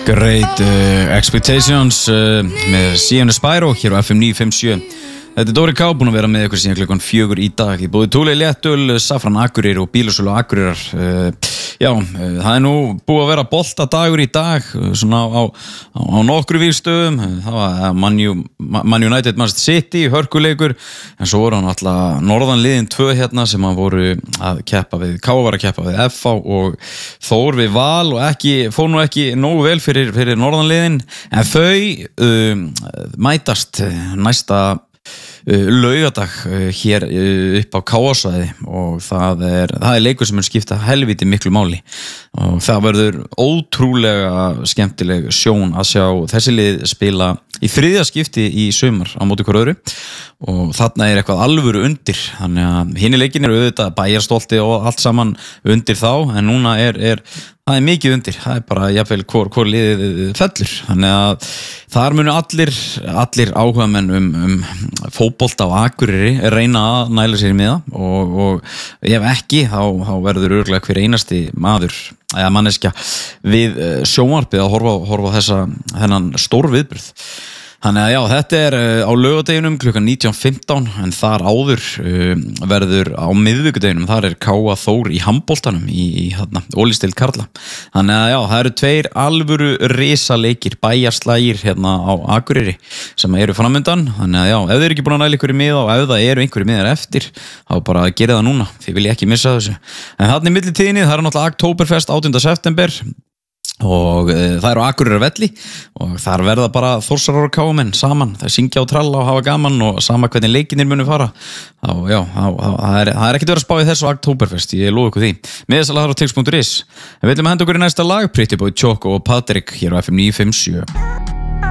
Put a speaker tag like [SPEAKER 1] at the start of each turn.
[SPEAKER 1] Great Expectations með Síðan Spyro hér á FM 957. Þetta Dóri K. búinn að vera með ykkur síðan klukkan 4 í dag. Í bóði Túli Léttul, Safran Akureyri og Bílasölu Akureyrar. Það er nú búið að vera boltadagur í dag, svona á nokkru vígstöðum. Það var Man United Manchester City, hörkuleikur, en svo voru hann alltaf norðanliðin 2 hérna sem að voru að keppa við var að keppa við FH og Þór við Val og fór nú ekki nógu vel fyrir norðanliðin, en þau mætast næsta laugardag hér upp á KA-svæði og það er leikur sem mun skipta helviti miklu máli og það verður ótrúlega skemmtileg sjón að sjá þessi lið spila í 3. skipti í sumar á móti hver öðru og þarna er eitthvað alvöru undir, þannig að hinni leikin eru auðvitað bæjarstolti og allt saman undir þá, en núna það er mikið undir, það er bara jafnvel hvor liðið fellur, þannig að þar munu allir áhugamenn fótbolta á Akureyri reyna að næla sér í miða og ef ekki þá verður örugglega hver einasti maður eða manneskja við sjónvarpið að horfa á þennan stór viðburð. Þannig að já, þetta er á laugardeginum klukkan 19:15, en þar áður verður á miðvikudeginum, þar er K.A. Þór í handboltanum í Ólísdeild karla. Þannig að já, það eru 2 alvöru risaleikir, bæjarslægir hérna á Akureyri sem eru framundan. Þannig að já, ef þið eru ekki búin að næla ykkur í miða og ef það eru einhverju miðar eftir, þá bara gerið það núna, þið vilja ekki missa þessu. En þarna í millitíðinni, það er náttúrulega Oktoberfest 8. september og það eru Akureyrarvelli og þar verða bara Þórsarar og Káamenn saman, það syngja og tralla og hafa gaman og sama hvernig leikinir munu fara þá já, það er ekkert verið að spá í þessu Oktoberfest, ég lofa ykkur því. Miðasalega þar á tix.is. Við viljum að henda okkur í næsta lag, Pretty Boy Choco og Patrik hér á FM 957.